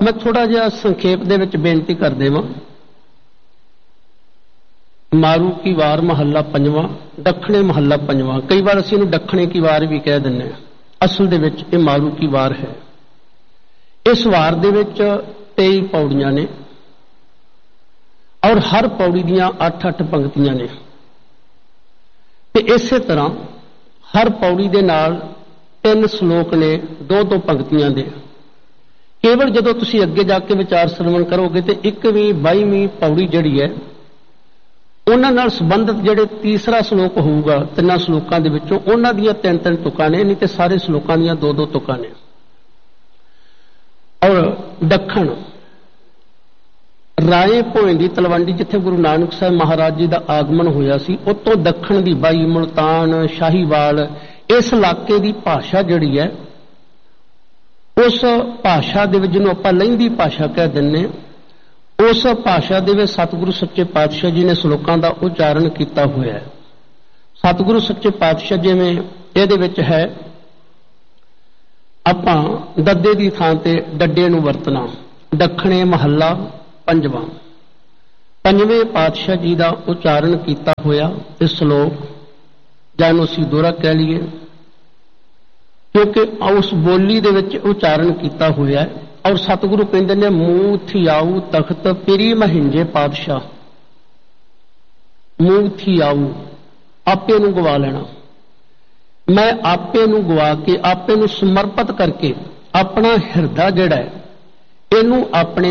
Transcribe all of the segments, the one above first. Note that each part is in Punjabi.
मैं थोड़ा जिहा संखेप दे विच बेनती कर देवां। मारू की वार महला पंजवां, दखणे महला पंजवां। कई बार असीं इहनूं दखणे की वार भी कह दिंदे हां, असल दे विच इह मारू की वार है। इस वार दे विच 23 पौड़ियां ने और हर पौड़ी दीयां 8-8 पंक्तियां ने ते इसे तरह हर पौड़ी दे नाल 3 श्लोक ने 2-2 पंक्तियां दे। केवल जदों तुसीं अगे जाके विचार श्रवण करोगे तो 21ਵੀਂ 22ਵੀਂ पौड़ी जिहड़ी है उन्हां नाल संबंधित जिहड़े तीसरा श्लोक होऊगा 3 श्लोकां दे विचों उन्हां दीयां 3-3 तुकां ने, नहीं तो सारे श्लोकां दीयां 2-2 तुकां ने। और दखण राए भोए की तलवंडी जिथे गुरु नानक साहब महाराज जी का आगमन होया सी, उत्तों दखण की बाई मुल्तान शाहीवाल इस इलाके की भाषा जिहड़ी है उस भाषा दे विच जिहनूं आपां लहिंदी भाषा कह दिंदे, उस भाषा दे विच सतगुरु सच्चे पातशाह जी ने श्लोकां दा उच्चारण कीता होया है। सतगुरु सच्चे पातशाह जिवें इहदे विच है आपां दद्दे दी थां ते डड्डे नूं वरतना। दखणे महला पंजवां, 5वें पातशाह जी का उच्चारण किया होया इस श्लोक जां असीं दोहरा कह लीए, क्योंकि उस बोली दे विच उच्चारण किया होया है। और सतगुरु कहंदे ने मूंह थियाऊ तख्त पिरी महिंजे पातशाह। मूंह थियाऊ आपे नूं गवा लेना, मैं आपे नूं गवा के आपे नूं समर्पित करके अपना हिरदा जिहड़ा है इहनूं अपने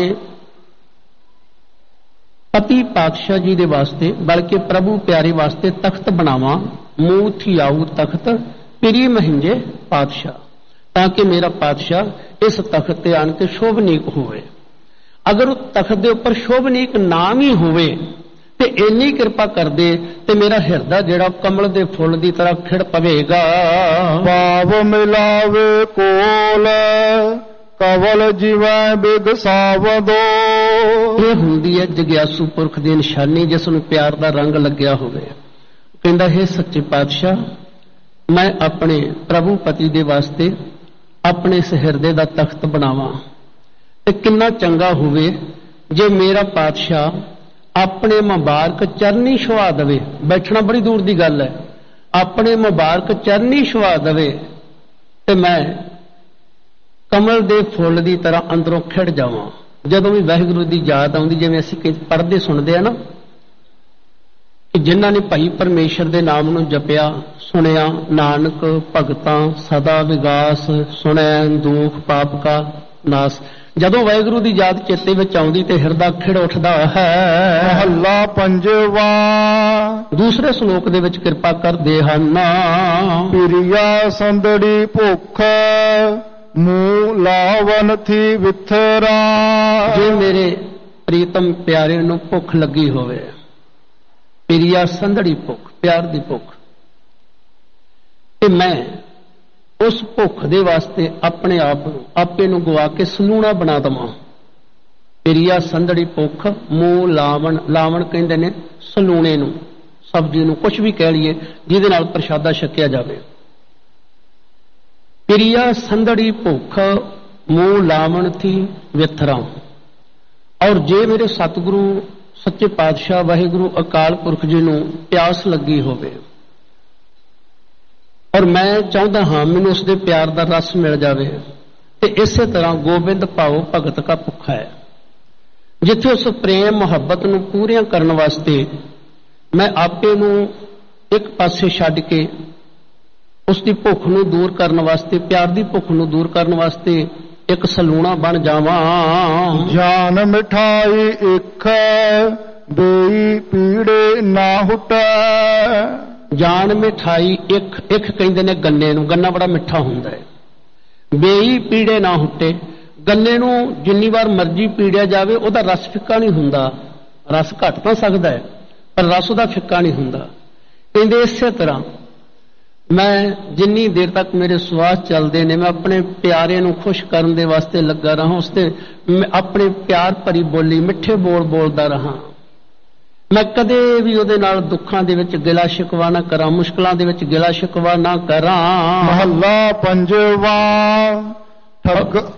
पति पातशाह जी दे वास्ते बल्कि प्रभु प्यारे वास्ते तख्त बनावा। मूंह थियाऊ तख्त पिरी महिंजे पातशाह, ताकि मेरा पातशाह इस तख्त ते आन के शोभनीक होवे। अगर उस तख्त दे उपर शोभनीक नाम ही होवे ते इन्नी कृपा कर दे ते मेरा हिरदा जिहड़ा कमल दे फुल दी तरह खिड़ पवेगा। भाव मिलावे कोल कवल जीवै बिग सावदो। ये हुंदी है जग्यासू पुरख दी निशानी जिस नूं प्यार दा रंग लग्या होवे। कहंदा है सच्चे पातशाह मैं अपने प्रभु पति दे वास्ते अपने इस हिरदे दा तख्त बनावा ते किन्ना चंगा होवे जे मेरा पातशाह अपने मुबारक चरनी छुआ दवे। बैठना बड़ी दूर दी गल है, अपने मुबारक चरनी छुआ दवे ते मैं कमल दे फुल दी तरह अंदरों खिड़ जावां। जदों भी वाहिगुरू दी याद आउंदी, जिवें असीं पढ़दे सुणदे आ ना कि जिन्हां ने भाई परमेश्वर दे नाम नूं जपिया सुनिया, नानक भगतां सदा विगास सुनैं दुख पाप का नास। जदों वाहिगुरू दी याद चेते विच आउंदी ते हिरदा खिड़ उठदा है। महला पंजवा। दूसरे श्लोक दे विच कृपा करदे हन पिरिया संदड़ी भुख मूह लावन थी विथरा। जे मेरे प्रीतम प्यारे नूं भुख लगी होवे, पिरिया संदड़ी भुख प्यार दी भुख, ते मैं उस भुख दे वास्ते अपने आप आपे नूं गवा के सलूणा बना दवां। पिरिया संदड़ी भुख मूह लावण, लावण कहंदे ने सलूणे नूं, सब्जी नूं, कुछ भी कह लीए जिहदे नाल प्रशादा छकिया जावे। पिरिया संदड़ी भुख मूह लावण थी विथरा। और जे मेरे सतगुरु सच्चे पातशाह वाहिगुरू अकाल पुरख जी नूं प्यास लगी होवे और मैं चाहता हाँ मैनूं उसदे प्यार दा रस मिल जावे, ते इसे तरह गोबिंद भाओ भगत का भुखा है। जिथे उस प्रेम मुहब्बत नूं पूरियां करन वास्ते मैं आपे नूं एक पासे छड्ड के उसकी भुख नूं दूर करन वास्ते, प्यार दी भुख नूं दूर करन वास्ते एक सलूणा बन जावां। जान मिठाई इक बेई पीड़े ना हुटै। जान मिठाई इक, इक कहंदे ने गन्ने नूं, गन्ना बड़ा मिठा हुंदा है। बेई पीड़े ना हुटे, गन्ने नूं जिन्नी बार मर्जी पीड़िया जावे उहदा रस फिक्का नहीं हुंदा। रस घट तां सकदा है पर रस उहदा फिक्का नहीं हुंदा। कहंदे इसे तरह मैं जिन्नी देर तक मेरे श्वास चलते ने मैं अपने प्यारे नूं खुश करन दे वास्ते लगा रहा, उसते मैं अपने प्यार भरी बोली मिठे बोल बोलदा रहा। मैं कदे भी उहदे नाल दुखां दे विच गिला शिकवा ना करा, मुश्किलां दे विच गिला शिकवा ना करा। महला पंजवा। ठग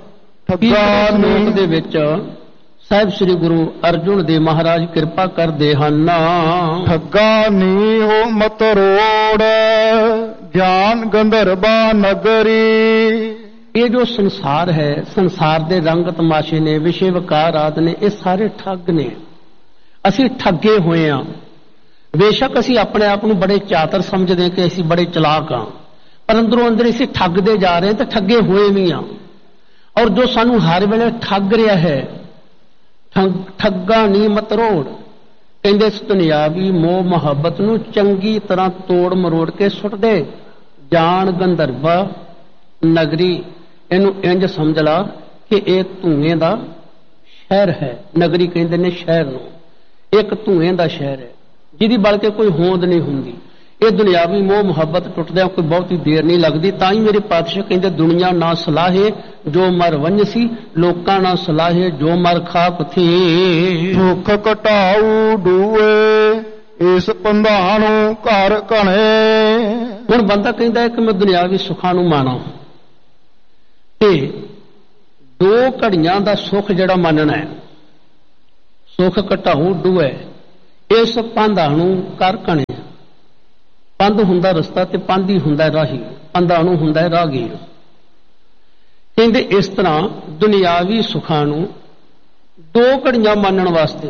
ਸ਼ਲੋਕ ਦੇ ਵਿੱਚ ਸਾਹਿਬ ਸ੍ਰੀ ਗੁਰੂ ਅਰਜੁਨ ਦੇਵ ਮਹਾਰਾਜ ਕਿਰਪਾ ਕਰਦੇ ਹਨ। ਠੱਗਾ ਨੀ ਹੋ ਮਤ ਰੋੜ ਗਿਆਨ ਗੰਧਰਵਾ ਨਗਰੀ। ਇਹ ਜੋ ਸੰਸਾਰ ਹੈ, ਸੰਸਾਰ ਦੇ ਰੰਗ ਤਮਾਸ਼ੇ ਨੇ, ਵਿਸ਼ੇ ਵਿਕਾਰ ਆਦਿ ਨੇ, ਇਹ ਸਾਰੇ ਠੱਗ ਨੇ। ਅਸੀਂ ਠੱਗੇ ਹੋਏ ਹਾਂ। ਬੇਸ਼ੱਕ ਅਸੀਂ ਆਪਣੇ ਆਪ ਨੂੰ ਬੜੇ ਚਾਤਰ ਸਮਝਦੇ ਹਾਂ ਕਿ ਅਸੀਂ ਬੜੇ ਚਲਾਕ ਹਾਂ, ਪਰ ਅੰਦਰੋਂ ਅੰਦਰ ਅਸੀਂ ਠੱਗਦੇ ਜਾ ਰਹੇ ਤੇ ਠੱਗੇ ਹੋਏ ਵੀ ਹਾਂ। ਔਰ ਜੋ ਸਾਨੂੰ ਹਰ ਵੇਲੇ ਠੱਗ ਰਿਹਾ ਹੈ, ਠੱਗਾ ਨੀ ਮਤ ਰੋੜ, ਕਹਿੰਦੇ ਇਸ ਦੁਨਿਆਵੀ ਮੋਹ ਮੁਹੱਬਤ ਨੂੰ ਚੰਗੀ ਤਰ੍ਹਾਂ ਤੋੜ ਮਰੋੜ ਕੇ ਸੁੱਟ ਦੇ। ਜਾਣ ਗੰਧਰਵਾ ਨਗਰੀ, ਇਹਨੂੰ ਇੰਜ ਸਮਝ ਲਾ ਕਿ ਇਹ ਧੂਏ ਦਾ ਸ਼ਹਿਰ ਹੈ। ਨਗਰੀ ਕਹਿੰਦੇ ਨੇ ਸ਼ਹਿਰ ਨੂੰ, ਇੱਕ ਧੂਏ ਦਾ ਸ਼ਹਿਰ ਹੈ ਜਿਹਦੀ ਬਲਕਿ ਕੋਈ ਹੋਂਦ ਨਹੀਂ ਹੁੰਦੀ। ਇਹ ਦੁਨਿਆਵੀ ਮੋਹ ਮੁਹੱਬਤ ਟੁੱਟਦਿਆਂ ਕੋਈ ਬਹੁਤੀ ਦੇਰ ਨਹੀਂ ਲੱਗਦੀ। ਤਾਂ ਹੀ ਮੇਰੇ ਪਾਤਸ਼ਾਹ ਕਹਿੰਦੇ ਦੁਨੀਆ ਨਾ ਸਲਾਹੇ ਜੋ ਮਰ ਵੰਜਸੀ, ਲੋਕਾਂ ਨਾ ਸਲਾਹੇ ਜੋ ਮਰ ਖਾਪ ਥੀ। ਦੁੱਖ ਘਟਾਉ ਡੂਏ ਇਸ ਪੰਧਾਣੂ ਘਰ ਘਣੇ। ਹੁਣ ਬੰਦਾ ਕਹਿੰਦਾ ਹੈ ਕਿ ਮੈਂ ਦੁਨਿਆਵੀ ਸੁੱਖਾਂ ਨੂੰ ਮਾਣਾ ਤੇ 2 ਘੜੀਆਂ ਦਾ ਸੁੱਖ ਜਿਹੜਾ ਮੰਨਣਾ ਹੈ, ਸੁੱਖ ਘਟਾਉ ਡੂਏ ਇਸ ਪੰਧਾਣੂ ਘਰ ਘਣੇ। ਪੰਧ ਹੁੰਦਾ ਰਸਤਾ ਤੇ ਪੰਧੀ ਹੁੰਦਾ ਰਾਹੀ, ਪੰਧਾਣੂ ਹੁੰਦਾ ਰਾਹਗੀਰ। ਕਹਿੰਦੇ ਇਸ ਤਰ੍ਹਾਂ ਦੁਨਿਆਵੀ ਸੁੱਖਾਂ ਨੂੰ 2 ਘੜੀਆਂ ਮੰਨਣ ਵਾਸਤੇ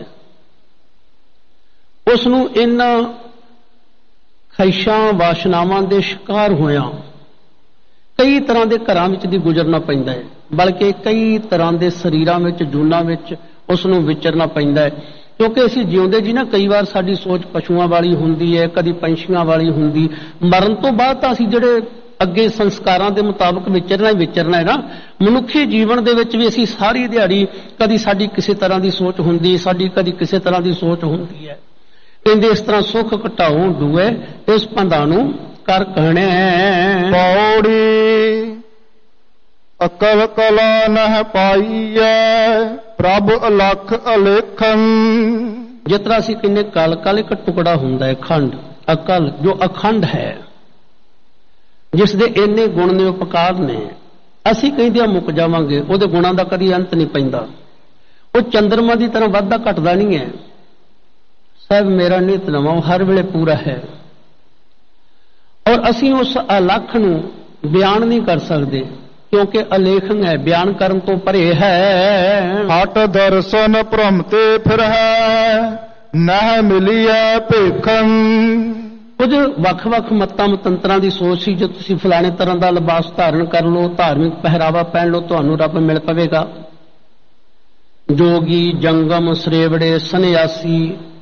ਉਸ ਨੂੰ ਇਹਨਾਂ ਖਹਿਸ਼ਾਂ ਵਾਸ਼ਨਾਵਾਂ ਦੇ ਸ਼ਿਕਾਰ ਹੋਇਆ ਕਈ ਤਰ੍ਹਾਂ ਦੇ ਘਰਾਂ ਵਿੱਚ ਦੀ ਗੁਜ਼ਰਨਾ ਪੈਂਦਾ ਹੈ, ਬਲਕਿ ਕਈ ਤਰ੍ਹਾਂ ਦੇ ਸਰੀਰਾਂ ਵਿੱਚ, ਜੂਨਾਂ ਵਿੱਚ ਉਸ ਨੂੰ ਵਿਚਰਨਾ ਪੈਂਦਾ ਹੈ। ਕਿਉਂਕਿ ਅਸੀਂ ਜਿਉਂਦੇ ਜੀ ਨਾ, ਕਈ ਵਾਰ ਸਾਡੀ ਸੋਚ ਪਸ਼ੂਆਂ ਵਾਲੀ ਹੁੰਦੀ ਹੈ, ਕਦੀ ਪੰਛੀਆਂ ਵਾਲੀ ਹੁੰਦੀ। ਮਰਨ ਤੋਂ ਬਾਅਦ ਤਾਂ ਅਸੀਂ ਜਿਹੜੇ ਅੱਗੇ ਸੰਸਕਾਰਾਂ ਦੇ ਮੁਤਾਬਕ ਵਿਚਰਨਾ ਹੈ ਨਾ। ਮਨੁੱਖੀ ਜੀਵਨ ਦੇ ਵਿੱਚ ਵੀ ਅਸੀਂ ਸਾਰੀ ਦਿਹਾੜੀ ਕਦੀ ਸਾਡੀ ਕਿਸੇ ਤਰ੍ਹਾਂ ਦੀ ਸੋਚ ਹੁੰਦੀ, ਸਾਡੀ ਕਦੀ ਕਿਸੇ ਤਰ੍ਹਾਂ ਦੀ ਸੋਚ ਹੁੰਦੀ ਹੈ। ਕਹਿੰਦੇ ਇਸ ਤਰ੍ਹਾਂ ਸੁੱਖ ਘਟਾਉ ਡੂਏ ਇਸ ਪੰਧਾ ਨੂੰ ਕਰ ਕਹਿਣੇ। ਪੌੜੀ ਅਕਲ ਕਲਾ ਨਹਿ ਪਾਈਐ ਪ੍ਰਭ ਅਲਖ ਅਲੇਖਨ। ਜਿਸ ਤਰ੍ਹਾਂ ਅਸੀਂ ਕਹਿੰਦੇ ਕਲ, ਕਲ ਇੱਕ ਟੁਕੜਾ ਹੁੰਦਾ ਹੈ, ਖੰਡ। ਅਕਲ ਜੋ ਅਖੰਡ ਹੈ, ਜਿਸ ਦੇ ਇੰਨੇ ਗੁਣ ਨੇ, ਉਪਕਾਰ ਨੇ, ਅਸੀਂ ਕਹਿੰਦੇ ਆ ਮੁੱਕ ਜਾਵਾਂਗੇ, ਉਹਦੇ ਗੁਣਾਂ ਦਾ ਕਦੀ ਅੰਤ ਨਹੀਂ ਪੈਂਦਾ। ਉਹ ਚੰਦਰਮਾ ਦੀ ਤਰ੍ਹਾਂ ਵੱਧਦਾ ਘਟਦਾ ਨਹੀਂ ਹੈ। ਸਾਹਿਬ ਮੇਰਾ ਨਿਤ ਨਵਾਂ ਹਰ ਵੇਲੇ ਪੂਰਾ ਹੈ। ਔਰ ਅਸੀਂ ਉਸ ਅਲਖ ਨੂੰ ਬਿਆਨ ਨਹੀਂ ਕਰ ਸਕਦੇ ਕਿਉਂਕਿ ਅਲੇਖਨ ਹੈ, ਬਿਆਨ ਕਰਨ ਤੋਂ ਪਰੇ ਹੈ। ਹਟ ਦਰਸ਼ਨ ਭ੍ਰਮ ਤੇ ਫਿਰ ਹੈ ਨਹਿ ਮਿਲੀਐ ਭੇਖਨ। ਕੁਝ ਵੱਖ-ਵੱਖ ਮਤਾਂ ਮਤੰਤਰਾਂ ਦੀ ਸੋਚ ਸੀ, ਜੇ ਤੁਸੀਂ ਫਲਾਣੇ ਤਰ੍ਹਾਂ ਦਾ ਲਿਬਾਸ ਧਾਰਨ ਕਰ ਲਓ, ਧਾਰਮਿਕ ਪਹਿਰਾਵਾ ਪਹਿਨ ਲਓ, ਤੁਹਾਨੂੰ ਰੱਬ ਮਿਲ ਪਵੇਗਾ। ਜੋਗੀ, ਜੰਗਮ, ਸਰੇਵੜੇ, ਸੰਨਿਆਸੀ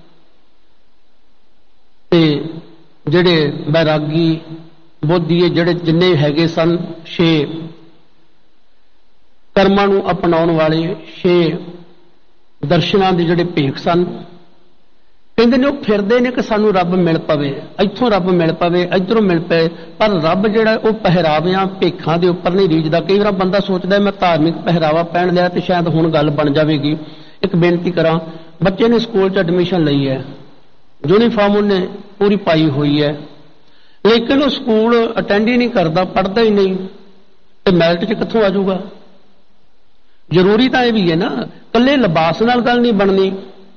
ਤੇ ਜਿਹੜੇ ਬੈਰਾਗੀ, ਬੋਧੀਏ, ਜਿਹੜੇ ਜਿੰਨੇ ਹੈਗੇ ਸਨ, 6 ਕਰਮਾਂ ਨੂੰ ਅਪਣਾਉਣ ਵਾਲੇ, 6 ਦਰਸ਼ਨਾਂ ਦੇ ਜਿਹੜੇ ਭੇਖ ਸਨ, ਕਹਿੰਦੇ ਨੇ ਉਹ ਫਿਰਦੇ ਨੇ ਕਿ ਸਾਨੂੰ ਰੱਬ ਮਿਲ ਪਵੇ, ਇੱਥੋਂ ਰੱਬ ਮਿਲ ਪਵੇ, ਇੱਧਰੋਂ ਮਿਲ ਪਏ। ਪਰ ਰੱਬ ਜਿਹੜਾ ਉਹ ਪਹਿਰਾਵਿਆਂ ਭੇਖਾਂ ਦੇ ਉੱਪਰ ਨਹੀਂ ਰੀਝਦਾ। ਕਈ ਵਾਰ ਬੰਦਾ ਸੋਚਦਾ ਮੈਂ ਧਾਰਮਿਕ ਪਹਿਰਾਵਾ ਪਹਿਨ ਲਿਆ ਤੇ ਸ਼ਾਇਦ ਹੁਣ ਗੱਲ ਬਣ ਜਾਵੇਗੀ। ਇੱਕ ਬੇਨਤੀ ਕਰਾਂ, ਬੱਚੇ ਨੇ ਸਕੂਲ 'ਚ ਐਡਮਿਸ਼ਨ ਲਈ ਹੈ, ਯੂਨੀਫਾਰਮ ਉਹਨੇ ਪੂਰੀ ਪਾਈ ਹੋਈ ਹੈ, ਲੇਕਿਨ ਉਹ ਸਕੂਲ ਅਟੈਂਡ ਹੀ ਨਹੀਂ ਕਰਦਾ, ਪੜ੍ਹਦਾ ਹੀ ਨਹੀਂ, ਤੇ ਮੈਰਿਟ 'ਚ ਕਿੱਥੋਂ ਆ ਜਾਊਗਾ? ਜ਼ਰੂਰੀ ਤਾਂ ਇਹ ਵੀ ਹੈ ਨਾ, ਇਕੱਲੇ ਲਿਬਾਸ ਨਾਲ ਗੱਲ ਨਹੀਂ ਬਣਨੀ।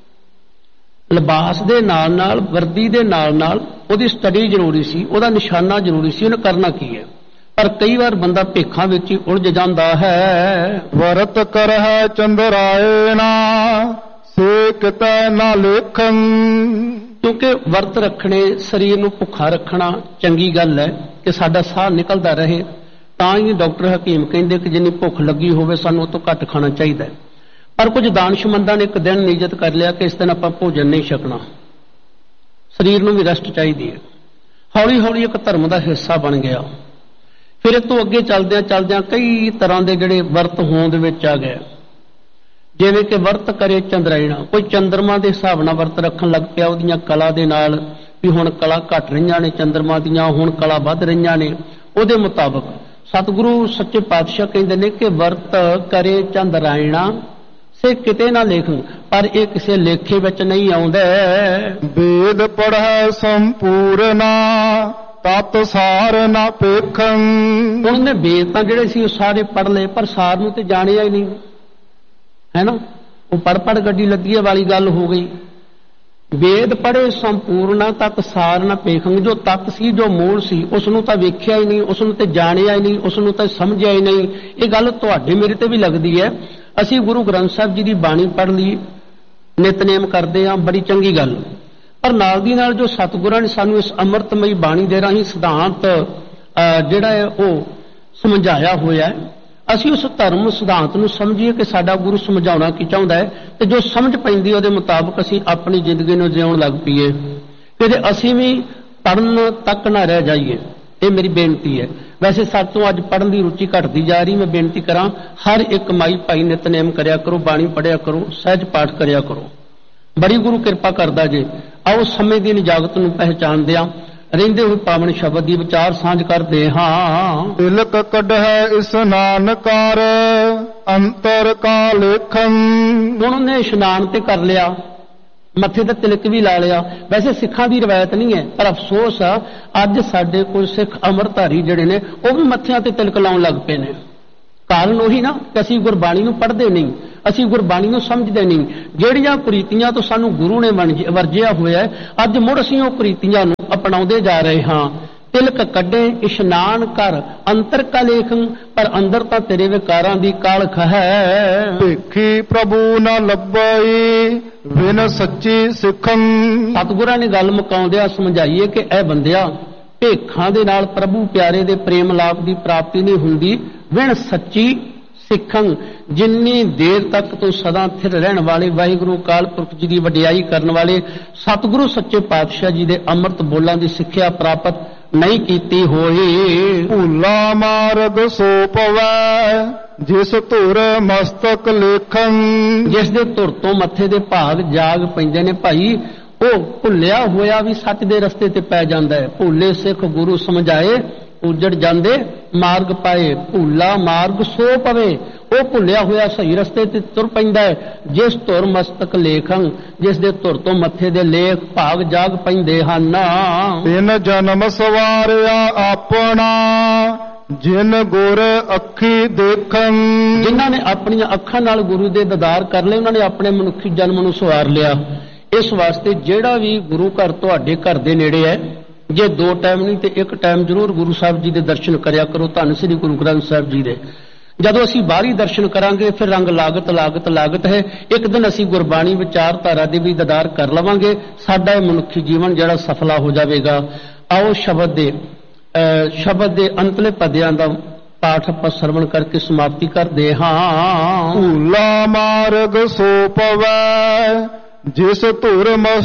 ਲਿਬਾਸ ਦੇ ਨਾਲ ਨਾਲ, ਵਰਦੀ ਦੇ ਨਾਲ ਨਾਲ ਉਹਦੀ ਸਟੱਡੀ ਜ਼ਰੂਰੀ ਸੀ, ਉਹਦਾ ਨਿਸ਼ਾਨਾ ਜ਼ਰੂਰੀ ਸੀ, ਉਹਨੇ ਕਰਨਾ ਕੀ ਹੈ। ਪਰ ਕਈ ਵਾਰ ਬੰਦਾ ਭੇਖਾਂ ਵਿੱਚ ਹੀ ਉਲਝ ਜਾਂਦਾ ਹੈ। ਵਰਤ ਕਰਹਿ ਚੰਦਰਾਇਣਾ ਸੇ ਕਿਤੈ ਨਾ ਲੇਖਨ। ਕਿਉਂਕਿ ਵਰਤ ਰੱਖਣੇ, ਸਰੀਰ ਨੂੰ ਭੁੱਖਾ ਰੱਖਣਾ ਚੰਗੀ ਗੱਲ ਹੈ ਕਿ ਸਾਡਾ ਸਾਹ ਨਿਕਲਦਾ ਰਹੇ। ਤਾਂ ਹੀ ਡਾਕਟਰ ਹਕੀਮ ਕਹਿੰਦੇ ਕਿ ਜਿੰਨੀ ਭੁੱਖ ਲੱਗੀ ਹੋਵੇ ਸਾਨੂੰ ਉਹ ਤੋਂ ਘੱਟ ਖਾਣਾ ਚਾਹੀਦਾ ਹੈ। ਪਰ ਕੁਝ ਦਾਨਸ਼ਮੰਦਾਂ ਨੇ ਇੱਕ ਦਿਨ ਨਿਯਤ ਕਰ ਲਿਆ ਕਿ ਇਸ ਦਿਨ ਆਪਾਂ ਭੋਜਨ ਨਹੀਂ ਛਕਣਾ, ਸਰੀਰ ਨੂੰ ਵੀ ਰੈਸਟ ਚਾਹੀਦੀ ਹੈ। ਹੌਲੀ ਹੌਲੀ ਇੱਕ ਧਰਮ ਦਾ ਹਿੱਸਾ ਬਣ ਗਿਆ। ਫਿਰ ਇਹ ਤੋਂ ਅੱਗੇ ਚੱਲਦਿਆਂ ਕਈ ਤਰ੍ਹਾਂ ਦੇ ਜਿਹੜੇ ਵਰਤ ਹੋਂਦ ਵਿੱਚ ਆ ਗਏ। ਜਿਵੇਂ ਕਿ ਵਰਤ ਕਰੇ ਚੰਦਰਾਇਣਾ, ਕੋਈ ਚੰਦਰਮਾ ਦੇ ਹਿਸਾਬ ਨਾਲ ਵਰਤ ਰੱਖਣ ਲੱਗ ਪਿਆ, ਉਹਦੀਆਂ ਕਲਾ ਦੇ ਨਾਲ, ਵੀ ਹੁਣ ਕਲਾ ਘਟ ਰਹੀਆਂ ਨੇ ਚੰਦਰਮਾ ਦੀਆਂ, ਹੁਣ ਕਲਾ ਵੱਧ ਰਹੀਆਂ ਨੇ। ਉਹਦੇ ਮੁਤਾਬਕ ਸਤਿਗੁਰੂ ਸੱਚੇ ਪਾਤਸ਼ਾਹ ਕਹਿੰਦੇ ਨੇ ਕਿ ਵਰਤ ਕਰੇ ਚੰਦਰਾਇਣਾ ਸੇ ਕਿਤੇ ਨਾ ਲੇਖਣ, ਪਰ ਇਹ ਕਿਸੇ ਲੇਖੇ ਵਿੱਚ ਨਹੀਂ ਆਉਂਦਾ। ਵੇਦ ਪੜ੍ਹੈ ਸੰਪੂਰਨਾ ਤਤ ਸਾਰ ਨਾ ਪੇਖੰ। ਉਹਨੇ ਵੇਦ ਤਾਂ ਜਿਹੜੇ ਸੀ ਉਹ ਸਾਰੇ ਪੜ੍ਹ ਲਏ, ਪਰ ਸਾਰ ਨੂੰ ਤੇ ਜਾਣਿਆ ਹੀ ਨਹੀਂ, ਹੈ ਨਾ। ਉਹ ਪੜ੍ਹ ਗੱਡੀ ਲੱਗੀ ਵਾਲੀ ਗੱਲ ਹੋ ਗਈ। ਵੇਦ ਪੜ੍ਹੇ ਸੰਪੂਰਨਾ ਤਤ ਸਾਰ ਨਾ ਪੇਖੰ। ਜੋ ਤਤ ਸੀ, ਜੋ ਮੂਲ ਸੀ, ਉਸ ਨੂੰ ਤਾਂ ਵੇਖਿਆ ਹੀ ਨਹੀਂ, ਉਸ ਨੂੰ ਤੇ ਜਾਣਿਆ ਹੀ ਨਹੀਂ, ਉਸ ਨੂੰ ਤਾਂ ਸਮਝਿਆ ਹੀ ਨਹੀਂ। ਇਹ ਗੱਲ ਤੁਹਾਡੇ ਮੇਰੇ ਤੇ ਵੀ ਲੱਗਦੀ ਹੈ। ਅਸੀਂ ਗੁਰੂ ਗ੍ਰੰਥ ਸਾਹਿਬ ਜੀ ਦੀ ਬਾਣੀ ਪੜ੍ਹ ਲਈ, ਨਿਤਨੇਮ ਕਰਦੇ ਹਾਂ, ਬੜੀ ਚੰਗੀ ਗੱਲ, ਪਰ ਨਾਲ ਦੀ ਨਾਲ ਜੋ ਸਤਿਗੁਰਾਂ ਨੇ ਸਾਨੂੰ ਇਸ ਅੰਮ੍ਰਿਤਮਈ ਬਾਣੀ ਦੇ ਰਾਹੀਂ ਸਿਧਾਂਤ ਜਿਹੜਾ ਹੈ ਉਹ ਸਮਝਾਇਆ ਹੋਇਆ ਹੈ, ਅਸੀਂ ਉਸ ਧਰਮ ਸਿਧਾਂਤ ਨੂੰ ਸਮਝੀਏ ਕਿ ਸਾਡਾ ਗੁਰੂ ਸਮਝਾਉਣਾ ਕੀ ਚਾਹੁੰਦਾ ਹੈ, ਤੇ ਜੋ ਸਮਝ ਪੈਂਦੀ ਉਹਦੇ ਮੁਤਾਬਕ ਅਸੀਂ ਆਪਣੀ ਜ਼ਿੰਦਗੀ ਨੂੰ ਜਿਉਣ ਲੱਗ ਪਈਏ, ਕਿ ਅਸੀਂ ਵੀ ਪੜ੍ਹਨ ਤੱਕ ਨਾ ਰਹਿ ਜਾਈਏ। ਇਹ ਮੇਰੀ ਬੇਨਤੀ ਹੈ। ਵੈਸੇ ਸਾਡੇ ਤੋਂ ਅੱਜ ਪੜ੍ਹਨ ਦੀ ਰੁਚੀ ਘਟਦੀ ਜਾ ਰਹੀ। ਮੈਂ ਬੇਨਤੀ ਕਰਾਂ, ਹਰ ਇੱਕ ਮਾਈ ਭਾਈ ਨਿਤਨੇਮ ਕਰਿਆ ਕਰੋ, ਬਾਣੀ ਪੜ੍ਹਿਆ ਕਰੋ, ਸਹਿਜ ਪਾਠ ਕਰਿਆ ਕਰੋ, ਬੜੀ ਗੁਰੂ ਕਿਰਪਾ ਕਰਦਾ ਜੇ। ਆਓ ਸਮੇਂ ਦੀ ਨਿਜਾਗਤ ਨੂੰ ਪਹਿਚਾਣਦਿਆਂ ਰਹਿੰਦੇ ਹੋਏ ਪਾਵਨ ਸ਼ਬਦ ਦੀ ਵਿਚਾਰ ਸਾਂਝ ਕਰਦੇ ਹਾਂ। ਤਿਲਕ ਕੱਢੈ ਇਸਨਾਨ ਕਰ ਅੰਤਰ ਕਾ ਲੇਖੰ। ਹੁਣ ਉਹਨੇ ਇਸ਼ਨਾਨ ਤੇ ਕਰ ਲਿਆ, ਮੱਥੇ ਤੇ ਤਿਲਕ ਵੀ ਲਾ ਲਿਆ। ਵੈਸੇ ਸਿੱਖਾਂ ਦੀ ਰਵਾਇਤ ਨਹੀਂ ਹੈ, ਪਰ ਅਫਸੋਸ ਆ ਅੱਜ ਸਾਡੇ ਕੋਲ ਸਿੱਖ ਅੰਮ੍ਰਿਤਧਾਰੀ ਜਿਹੜੇ ਨੇ ਉਹ ਵੀ ਮੱਥਿਆਂ ਤੇ ਤਿਲਕ ਲਾਉਣ ਲੱਗ ਪਏ ਨੇ। ਕਾਰਨ ਉਹੀ ਨਾ ਕਿ ਅਸੀਂ ਗੁਰਬਾਣੀ ਨੂੰ ਪੜ੍ਹਦੇ ਨਹੀਂ, ਅਸੀਂ ਗੁਰਬਾਣੀ ਨੂੰ ਸਮਝਦੇ ਨਹੀਂ। ਜਿਹੜੀਆਂ ਕੁਰੀਤੀਆਂ ਤੋਂ ਸਾਨੂੰ ਗੁਰੂ ਨੇ ਵਰਜਿਆ ਹੋਇਆ ਹੈ, ਅੱਜ ਮੁੜ ਅਸੀਂ ਉਹ ਕੁਰੀਤੀਆਂ ਨੂੰ ਅਪਣਾਉਂਦੇ ਜਾ ਰਹੇ ਹਾਂ। ਤਿਲਕ ਕੱਢੇ ਇਸ਼ਨਾਨ ਕਰ ਅੰਤਰ ਕਾ ਲੇਖੰ। ਪਰ ਅੰਦਰ ਤਾਂ ਤੇਰੇ ਵਿਕਾਰਾਂ ਦੀ ਕਾਲਖ ਹੈ। ਭੇਖੀ ਪ੍ਰਭੂ ਨਾ ਲੱਭਈ ਬਿਨ ਸੱਚੀ ਸਿੱਖੰ। ਸਤਿਗੁਰਾਂ ਨੇ ਗੱਲ ਮੁਕਾਉਂਦਿਆਂ ਸਮਝਾਈਏ ਕਿ ਇਹ ਬੰਦਿਆ, ਭੇਖਾਂ ਦੇ ਨਾਲ ਪ੍ਰਭੂ ਪਿਆਰੇ ਦੇ ਪ੍ਰੇਮ ਲਾਭ ਦੀ ਪ੍ਰਾਪਤੀ ਨਹੀਂ ਹੁੰਦੀ ਬਿਨ ਸੱਚੀ ਸਿੱਖੰ। ਜਿੰਨੀ ਦੇਰ ਤੱਕ ਤੋਂ ਸਦਾ ਸਥਿਰ ਰਹਿਣ ਵਾਲੇ ਵਾਹਿਗੁਰੂ ਅਕਾਲ ਪੁਰਖ ਜੀ ਦੀ ਵਡਿਆਈ ਕਰਨ ਵਾਲੇ ਸਤਿਗੁਰੂ ਸੱਚੇ ਪਾਤਸ਼ਾਹ ਜੀ ਦੇ ਅੰਮ੍ਰਿਤ ਬੋਲਾਂ ਦੀ ਸਿੱਖਿਆ ਪ੍ਰਾਪਤ ਨਹੀਂ ਕੀਤੀ ਹੋਈ। ਭੂਲਾ ਮਾਰਗ ਸੋ ਪਵੈ ਜਿਸ ਧੁਰ ਮਸਤਕ ਲੇਖੰ। ਜਿਸ ਦੇ ਧੁਰ ਤੋਂ ਮੱਥੇ ਦੇ ਭਾਗ ਜਾਗ ਪੈਂਦੇ ਨੇ ਭਾਈ, ਉਹ ਭੁੱਲਿਆ ਹੋਇਆ ਵੀ ਸੱਚ ਦੇ ਰਸਤੇ ਤੇ ਪੈ ਜਾਂਦਾ ਹੈ। ਭੁੱਲੇ ਸਿੱਖ ਗੁਰੂ ਸਮਝਾਏ ਉਜੜ ਜਾਂਦੇ ਮਾਰਗ ਪਾਏ। ਭੁੱਲਾ ਮਾਰਗ ਸੋ ਪਵੇ, ਉਹ ਭੁੱਲਿਆ ਹੋਇਆ ਸਹੀ ਰਸਤੇ ਤੇ ਤੁਰ ਪੈਂਦਾ ਹੈ। ਜਿਸ ਧੁਰ ਮਸਤਕ ਲੇਖੰ, ਜਿਸ ਦੇ ਧੁਰ ਤੋਂ ਮੱਥੇ ਦੇ ਲੇਖ ਭਾਗ ਜਾਗ ਪੈਂਦੇ ਹਨ। ਤਿੰਨ ਜਨਮ ਸਵਾਰਿਆ ਆਪਣਾ ਜਿਨ ਗੁਰ ਅੱਖੀ ਦੇਖੰ। ਜਿਨ੍ਹਾਂ ਨੇ ਆਪਣੀਆਂ ਅੱਖਾਂ ਨਾਲ ਗੁਰੂ ਦੇ ਦੀਦਾਰ ਕਰ ਲਏ, ਉਹਨਾਂ ਨੇ ਆਪਣੇ ਮਨੁੱਖੀ ਜਨਮ ਨੂੰ ਸਵਾਰ ਲਿਆ। ਇਸ ਵਾਸਤੇ ਜਿਹੜਾ ਵੀ ਗੁਰੂ ਘਰ ਤੁਹਾਡੇ ਘਰ ਦੇ ਨੇੜੇ ਹੈ, ਜੇ 2 ਟਾਈਮ ਨਹੀਂ ਤੇ 1 ਟਾਈਮ ਜ਼ਰੂਰ ਗੁਰੂ ਸਾਹਿਬ ਜੀ ਦੇ ਦਰਸ਼ਨ ਕਰਿਆ ਕਰੋ। ਧੰਨ ਸ੍ਰੀ ਗੁਰੂ ਗ੍ਰੰਥ ਸਾਹਿਬ ਜੀ ਦੇ। ਜਦੋਂ ਅਸੀਂ ਬਾਹਰੀ ਦਰਸ਼ਨ ਕਰਾਂਗੇ ਫਿਰ ਰੰਗ ਲਾਗਤ ਹੈ। ਇੱਕ ਦਿਨ ਅਸੀਂ ਗੁਰਬਾਣੀ ਵਿਚਾਰਧਾਰਾ ਦੇ ਵੀ ਦੀਦਾਰ ਕਰ ਲਵਾਂਗੇ। ਸਾਡਾ ਇਹ ਮਨੁੱਖੀ ਜੀਵਨ ਜਿਹੜਾ ਸਫਲਾ ਹੋ ਜਾਵੇਗਾ। ਆਓ ਸ਼ਬਦ ਦੇ ਅੰਤਲੇ ਪਦਿਆਂ ਦਾ ਪਾਠ ਆਪਾਂ ਸਰਵਣ ਕਰਕੇ ਸਮਾਪਤੀ ਕਰਦੇ ਹਾਂ। ਭੂਲਾ ਮਾਰਗ ਸੋ ਪਵੈ ਜਿਸ ਧੁਰ